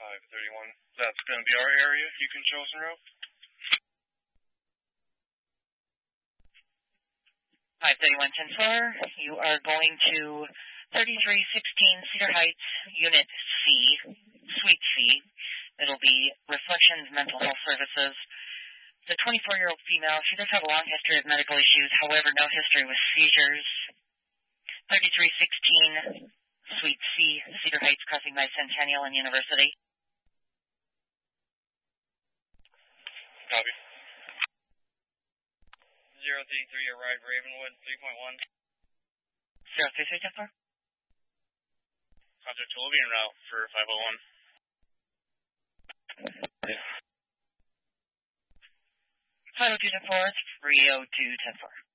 531. That's going to be our area. You can show us en route. 531-10-4, you are going to 3316 Cedar Heights, Unit C, Suite C. It'll be Reflections Mental Health Services. The 24-year-old female, she does have a long history of medical issues, however, no history with seizures. 3316 Suite C, Cedar Heights, crossing by Centennial and University. Copy. 033, arrive Ravenwood, 3.1. 033-10-4. Contact will be en route for 501. 502-10-4, 302-10-4.